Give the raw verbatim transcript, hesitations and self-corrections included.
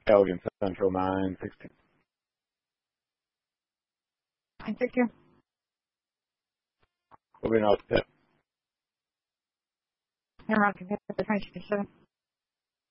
Elgin Central nine sixteen. Thank you. Moving on to Hammer Rock, the train station seven.